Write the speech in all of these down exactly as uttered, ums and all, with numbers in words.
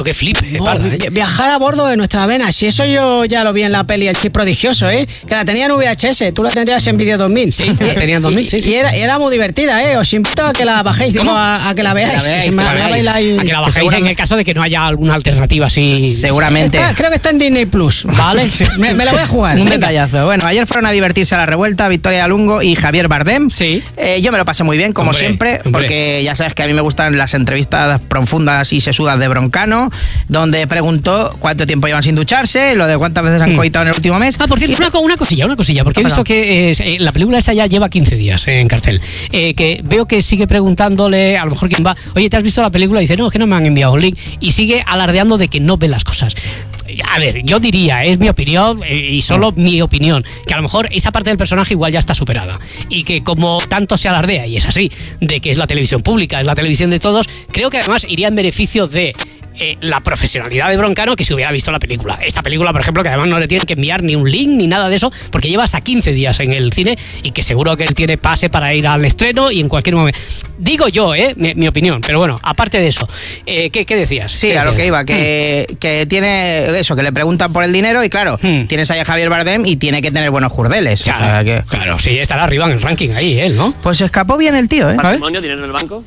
que flipe. No, para, ¿eh? Viajar a bordo de nuestras venas. Si eso yo ya lo vi en la peli El Chip Prodigioso, ¿eh? Que la tenía en V H S, tú la tendrías en Video dos mil. Sí, la tenía en dos mil, sí, sí. Y era, y era muy divertida, ¿eh? Os invito a que la bajéis, digo, a, a que la veáis. Que la veáis, que que me la hablabais veáis. la- A que la bajéis en el caso de que no haya alguna alternativa así. Seguramente. Está- creo que está en Disney Plus. Vale. me, me la voy a jugar. Un Venga. detallazo. Bueno, ayer fueron a divertirse a la revuelta Victoria Lungo y Javier Bardem. Sí. Eh, yo me lo pasé muy bien, como Hombre, siempre, hombre. porque ya sabes que a mí me gustan las entrevistas profundas y sesudas de Broncano, donde preguntó cuánto tiempo llevan sin ducharse, lo de cuántas veces han Mm. coitado en el último mes. Ah, por cierto, una, co- una cosilla, una cosilla, porque he ¿Qué ha visto pasado? que eh, la película esta ya lleva quince días eh, en cartel. Eh, que veo que sigue preguntándole, a lo mejor quien va, oye, ¿te has visto la película? Y dice, no, es que no me han enviado un link. Y sigue alardeando de que no ve las cosas. A ver, yo diría, es mi opinión eh, y solo mi opinión, que a lo mejor esa parte del personaje igual ya está superada. Y que como tanto se alardea, y es así, de que es la televisión pública, es la televisión de todos, creo que además iría en beneficio de eh, la profesionalidad de Broncano que si hubiera visto la película. Esta película, por ejemplo, que además no le tienen que enviar ni un link ni nada de eso, porque lleva hasta quince días en el cine y que seguro que él tiene pase para ir al estreno y en cualquier momento. Digo yo, ¿eh? Mi, mi opinión, pero bueno, aparte de eso, eh, ¿qué, ¿qué decías? Sí, ¿Qué a lo decías? que iba, que, que tiene eso, que le preguntan por el dinero y claro, Hmm. tienes ahí a Javier Bardem y tiene que tener buenos jurdeles. Claro, O sea que- claro, sí, estará arriba en el ranking ahí, él, ¿no? Pues se escapó bien el tío, ¿eh? ¿Patrimonio, dinero en el banco?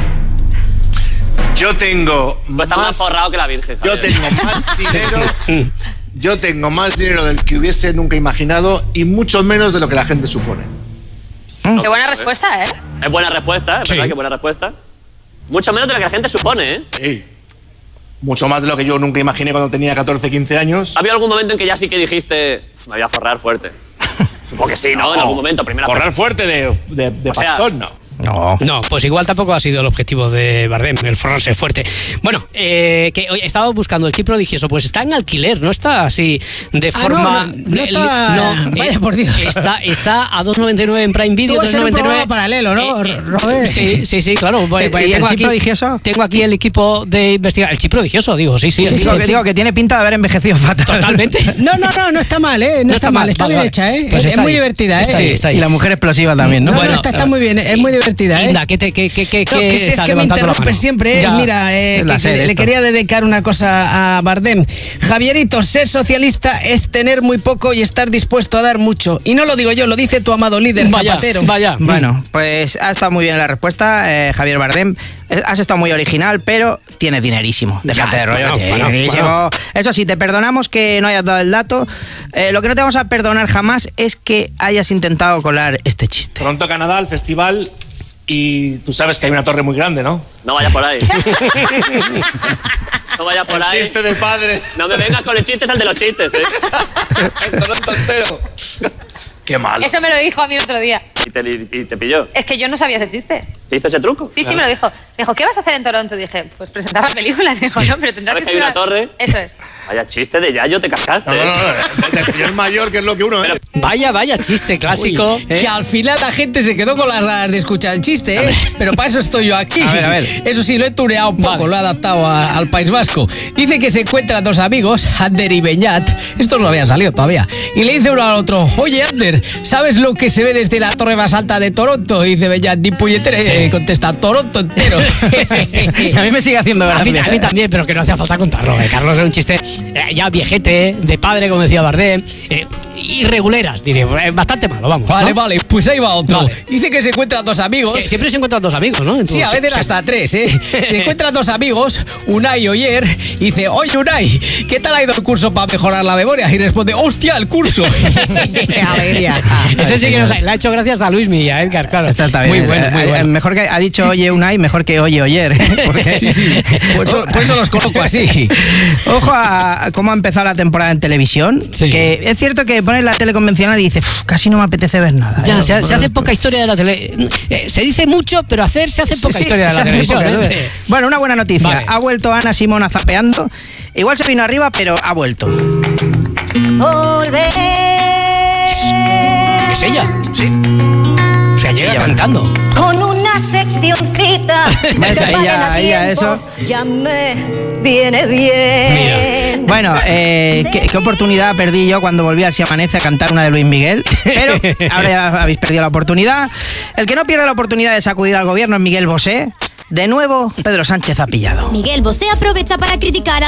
Yo tengo Pues está más más, forrado que la Virgen. yo Javier. tengo más dinero, yo tengo más dinero del que hubiese nunca imaginado y mucho menos de lo que la gente supone. No, Qué buena ¿eh? respuesta, ¿eh? Es buena respuesta, es Sí. verdad que buena respuesta. Mucho menos de lo que la gente supone, ¿eh? Sí. Mucho más de lo que yo nunca imaginé cuando tenía catorce, quince años. ¿Ha habido algún momento en que ya sí que dijiste, me voy a forrar fuerte? Supongo que sí, ¿no? En algún momento, primera Forrar fuerte de, de, de O sea, pastón, no. No. No, pues igual tampoco ha sido el objetivo de Bardem, el forrarse fuerte. Bueno, eh, que hoy he estado buscando El Chip Prodigioso, pues está en alquiler, no está así de Ah, forma... no, no está- vaya por Dios. Está, está a dos noventa y nueve en Prime Video, Tuvo que ser un tres noventa y nueve. programa paralelo, ¿no, Eh, eh, Robert? Sí, sí, sí, claro. Pues, ¿Y pues, el tengo Chip aquí- Prodigioso? Tengo aquí el equipo de investigación. El Chip Prodigioso, digo, sí, sí. el digo, Chip- que, digo que tiene pinta de haber envejecido fatal. Totalmente. No, no, no, no está mal, ¿eh? No, está, mal, está vale, bien vale. hecha, ¿eh? Pues es es está muy ahí. divertida, ¿eh? Está ahí, está ahí. Y la mujer explosiva también, ¿no? No, Bueno, no, está, está muy bien, es muy divertida, ¿eh? Inda, ¿qué te, qué, qué, qué, No, qué que si es está que me levantando la interrumpes mano? siempre, ¿eh? Ya. Mira, eh, Es la que- sed que le, esto. le quería dedicar una cosa a Bardem. Javierito, ser socialista es tener muy poco y estar dispuesto a dar mucho. Y no lo digo yo, lo dice tu amado líder, Vaya, Zapatero. vaya. Bueno, pues ha estado muy bien la respuesta, eh, Javier Bardem. Eh, Has estado muy original, pero tienes dinerísimo. Déjate de rollo, bueno, tienes bueno, dinerísimo. bueno. Eso sí, te perdonamos que no hayas dado el dato. Eh, lo que no te vamos a perdonar jamás es que hayas intentado colar este chiste. Pronto Canadá, el festival, y tú sabes que hay una torre muy grande, ¿no? No vaya por ahí. No vaya por El ahí. chiste del padre. No me vengas con el chiste, es el de los chistes, ¿eh? Esto no es tontero. Qué malo. Eso me lo dijo a mí el otro día. Y te, y te pilló. Es que yo no sabía ese chiste. ¿Te hizo ese truco? Sí, sí, me lo dijo. Me dijo, ¿qué vas a hacer en Toronto? Dije, pues presentar la película. Me dijo, no, pero tendrás ¿Sabes que que hay ser una torre? Eso es. Vaya chiste de Yayo, te cascaste. No, no, ¿eh? no, no, de señor mayor, que es lo que uno es. Vaya, vaya chiste clásico. Uy, ¿eh? que al final la gente se quedó con las ganas de escuchar el chiste, ¿eh? Pero para eso estoy yo aquí. A ver, a ver. Eso sí, lo he tureado un poco, Vale. lo he adaptado a- al País Vasco. Dice que se encuentran dos amigos, Ander y Beñat. Estos no habían salido todavía. Y le dice uno al otro, oye, Ander, ¿sabes lo que se ve desde la torre más alta de Toronto? Y dice Beñat, ni puñetera. Y contesta, Toronto entero. A mí me sigue haciendo A mí, gracia. a mí también, pero que no hacía falta contarlo. eh. Carlos es un chiste eh, ya viejete, de padre, como decía Bardem, eh, irreguleras, diría. eh, Bastante malo, vamos. Vale, ¿no? vale, pues ahí va otro. Vale. Dice que se encuentran dos amigos. Sí, siempre se encuentran dos amigos, ¿no? Sí, a Entonces, veces sí. hasta tres, ¿eh? Se encuentran dos amigos, Unai y Oyer, y dice, oye Unai, ¿qué tal ha ido el curso para mejorar la memoria? Y responde, hostia, el curso. Alegría. Este sí que nos ha, le ha hecho gracias a Luis Milla, Edgar, claro. Esta está bien. Muy bueno, muy Eh, eh, bueno. Mejor que ha dicho oye Unai, mejor que oye oyer. Porque- Sí, sí, por eso, por eso los coloco así. Ojo a a cómo ha empezado la temporada en televisión. Sí. Que es cierto que pones la tele convencional y dices, "Uf, casi no me apetece ver nada. Ya, ¿eh?". se, se hace poca historia de la tele. eh, se dice mucho, pero hacer se hace poca Sí, historia de se la hace televisión. poca, ¿eh? ¿no? Bueno, una buena noticia. Vale. Ha vuelto Ana Simona zapeando. Igual se vino arriba, pero ha vuelto. Volver. ¿Es ella? Sí. O sea, llega cantando. Con una seccioncita. ¿Ves? de A ella- paren a a ella tiempo, eso. Ya me viene bien. Bueno, eh, ¿qué, qué oportunidad perdí yo cuando volví a Si Amanece a cantar una de Luis Miguel. Pero ahora ya habéis perdido la oportunidad. El que no pierde la oportunidad de sacudir al gobierno es Miguel Bosé. De nuevo, Pedro Sánchez ha pillado. Miguel Bosé aprovecha para criticar a